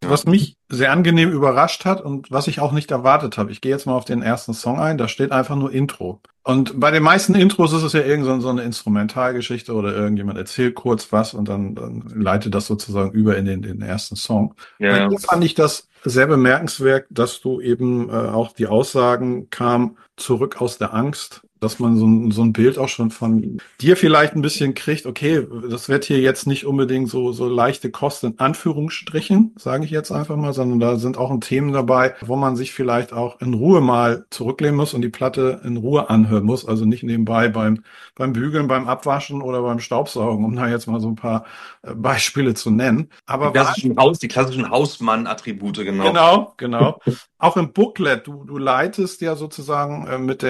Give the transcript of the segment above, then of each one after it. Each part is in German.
was mich sehr angenehm überrascht hat und was ich auch nicht erwartet habe. Ich gehe jetzt mal auf den ersten Song ein, da steht einfach nur Intro. Und bei den meisten Intros ist es ja irgend so eine Instrumentalgeschichte oder irgendjemand erzählt kurz was und dann leitet das sozusagen über in den ersten Song. Ja, Bei ja. dir fand ich das sehr bemerkenswert, dass du eben auch die Aussagen kam, zurück aus der Angst, dass man so ein Bild auch schon von dir vielleicht ein bisschen kriegt, okay, das wird hier jetzt nicht unbedingt so leichte Kost in Anführungsstrichen, sage ich jetzt einfach mal, sondern da sind auch Themen dabei, wo man sich vielleicht auch in Ruhe mal zurücklehnen muss und die Platte in Ruhe anhören muss, also nicht nebenbei beim Bügeln, beim Abwaschen oder beim Staubsaugen, um da jetzt mal so ein paar Beispiele zu nennen. Aber war Die klassischen Hausmann-Attribute, genau. genau, genau. Auch im Booklet, du leitest ja sozusagen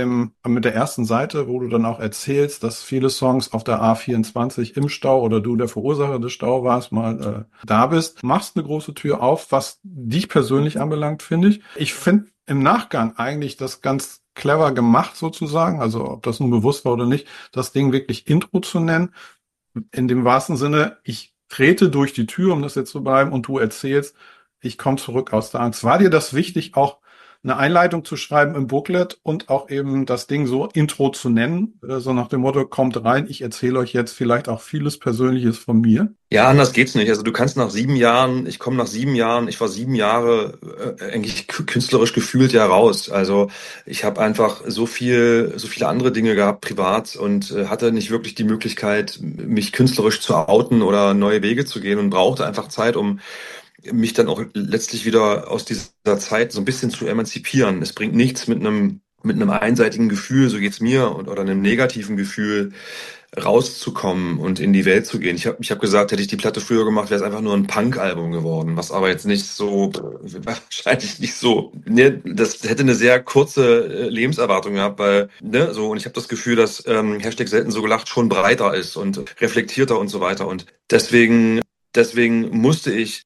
mit der ersten Seite, wo du dann auch erzählst, dass viele Songs auf der A24 im Stau oder du der Verursacher des Stau warst, mal da bist. Machst eine große Tür auf, was dich persönlich anbelangt, finde ich. Ich finde im Nachgang eigentlich das ganz clever gemacht sozusagen, also ob das nun bewusst war oder nicht, das Ding wirklich Intro zu nennen. In dem wahrsten Sinne, ich trete durch die Tür, um das jetzt zu bleiben, und du erzählst, ich komme zurück aus der Angst. War dir das wichtig, auch eine Einleitung zu schreiben im Booklet und auch eben das Ding so Intro zu nennen, so nach dem Motto, kommt rein, ich erzähle euch jetzt vielleicht auch vieles Persönliches von mir? Ja, anders geht's nicht. Also du kannst nach 7 Jahren, ich komme nach 7 Jahren, ich war 7 Jahre eigentlich künstlerisch gefühlt ja raus. Also ich habe einfach so viele andere Dinge gehabt privat und hatte nicht wirklich die Möglichkeit, mich künstlerisch zu outen oder neue Wege zu gehen und brauchte einfach Zeit, um mich dann auch letztlich wieder aus dieser Zeit so ein bisschen zu emanzipieren. Es bringt nichts mit einem einseitigen Gefühl, so geht's mir, oder einem negativen Gefühl rauszukommen und in die Welt zu gehen. Ich hab gesagt, hätte ich die Platte früher gemacht, wäre es einfach nur ein Punk-Album geworden, was aber jetzt nicht so, wahrscheinlich nicht so, ne, das hätte eine sehr kurze Lebenserwartung gehabt, weil, ne, so, und ich habe das Gefühl, dass Hashtag selten so gelacht schon breiter ist und reflektierter und so weiter und Deswegen musste ich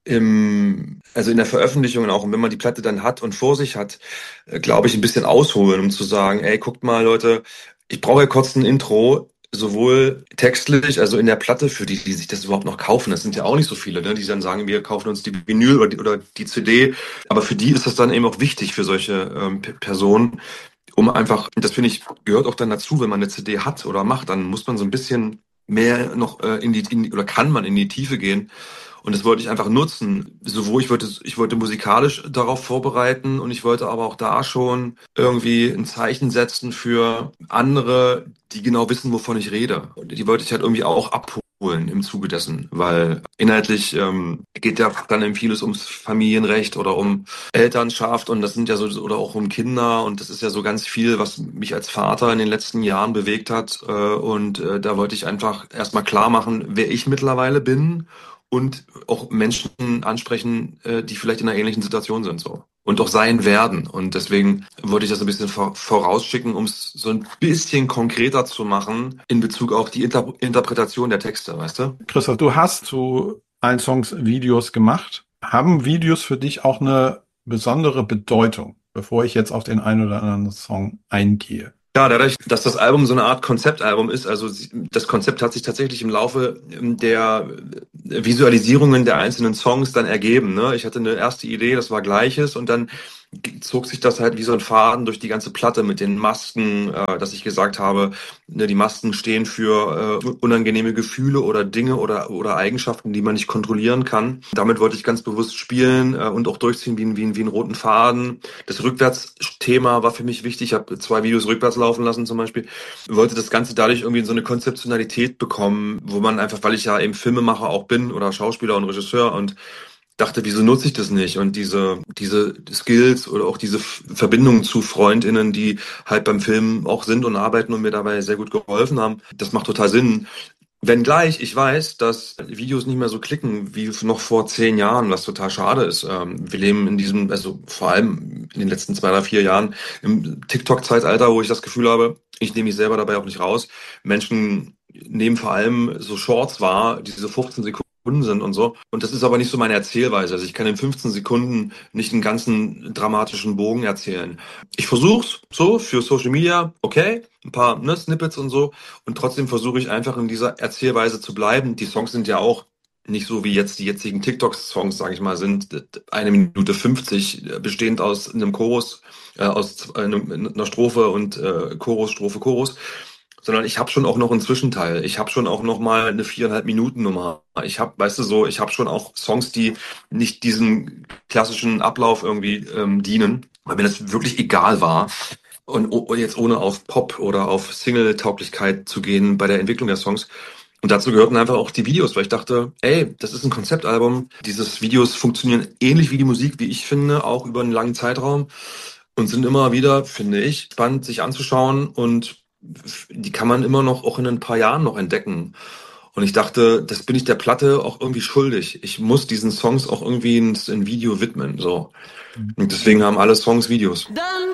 also in der Veröffentlichung auch, und wenn man die Platte dann hat und vor sich hat, glaube ich, ein bisschen ausholen, um zu sagen, ey, guckt mal, Leute, ich brauche ja kurz ein Intro, sowohl textlich, also in der Platte, für die sich das überhaupt noch kaufen. Das sind ja auch nicht so viele, ne, die dann sagen, wir kaufen uns die Vinyl oder die CD. Aber für die ist das dann eben auch wichtig, für solche Personen, um einfach, das finde ich, gehört auch dann dazu, wenn man eine CD hat oder macht, dann muss man so ein bisschen mehr noch oder kann man in die Tiefe gehen. Und das wollte ich einfach nutzen. Sowohl ich wollte musikalisch darauf vorbereiten und ich wollte aber auch da schon irgendwie ein Zeichen setzen für andere, die genau wissen, wovon ich rede. Und die wollte ich halt irgendwie auch abholen im Zuge dessen, weil inhaltlich geht ja dann eben vieles ums Familienrecht oder um Elternschaft und das sind ja so, oder auch um Kinder und das ist ja so ganz viel, was mich als Vater in den letzten Jahren bewegt hat. Und da wollte ich einfach erstmal klar machen, wer ich mittlerweile bin und auch Menschen ansprechen, die vielleicht in einer ähnlichen Situation sind so und auch sein werden. Und deswegen wollte ich das ein bisschen vorausschicken, um es so ein bisschen konkreter zu machen in Bezug auf die Interpretation der Texte, weißt du? Christoph, du hast zu allen Songs Videos gemacht. Haben Videos für dich auch eine besondere Bedeutung, bevor ich jetzt auf den einen oder anderen Song eingehe? Ja, dadurch, dass das Album so eine Art Konzeptalbum ist, also das Konzept hat sich tatsächlich im Laufe der Visualisierungen der einzelnen Songs dann ergeben. Ne? Ich hatte eine erste Idee, das war Gleiches und dann zog sich das halt wie so ein Faden durch die ganze Platte mit den Masken, dass ich gesagt habe, ne, die Masken stehen für unangenehme Gefühle oder Dinge oder Eigenschaften, die man nicht kontrollieren kann. Damit wollte ich ganz bewusst spielen und auch durchziehen wie einen roten Faden. Das Rückwärtsthema war für mich wichtig. Ich habe 2 Videos rückwärts laufen lassen zum Beispiel. Wollte das Ganze dadurch irgendwie in so eine Konzeptionalität bekommen, wo man einfach, weil ich ja eben Filmemacher auch bin oder Schauspieler und Regisseur und dachte, wieso nutze ich das nicht? Und diese Skills oder auch diese Verbindungen zu FreundInnen, die halt beim Film auch sind und arbeiten und mir dabei sehr gut geholfen haben, das macht total Sinn. Wenngleich ich weiß, dass Videos nicht mehr so klicken wie noch vor 10 Jahren, was total schade ist. Wir leben in diesem, also vor allem in den letzten 2 oder 4 Jahren im TikTok-Zeitalter, wo ich das Gefühl habe, ich nehme mich selber dabei auch nicht raus. Menschen nehmen vor allem so Shorts wahr, diese 15 Sekunden sind und so. Und das ist aber nicht so meine Erzählweise. Also ich kann in 15 Sekunden nicht einen ganzen dramatischen Bogen erzählen. Ich versuch's so für Social Media, okay, ein paar ne, Snippets und so. Und trotzdem versuche ich einfach in dieser Erzählweise zu bleiben. Die Songs sind ja auch nicht so wie jetzt die jetzigen TikTok-Songs, sage ich mal, sind 1 Minute 50, bestehend aus einem Chorus, einer Strophe und Chorus, Strophe, Chorus, sondern ich habe schon auch noch einen Zwischenteil. Ich habe schon auch noch mal eine 4,5 Minuten Nummer. Ich habe, weißt du so, ich habe schon auch Songs, die nicht diesem klassischen Ablauf irgendwie dienen, weil mir das wirklich egal war. Und jetzt ohne auf Pop oder auf Single-Tauglichkeit zu gehen bei der Entwicklung der Songs. Und dazu gehörten einfach auch die Videos, weil ich dachte, ey, das ist ein Konzeptalbum. Diese Videos funktionieren ähnlich wie die Musik, wie ich finde, auch über einen langen Zeitraum und sind immer wieder, finde ich, spannend sich anzuschauen und die kann man immer noch auch in ein paar Jahren noch entdecken. Und ich dachte, das bin ich der Platte auch irgendwie schuldig. Ich muss diesen Songs auch irgendwie ein Video widmen, so. Und deswegen haben alle Songs Videos.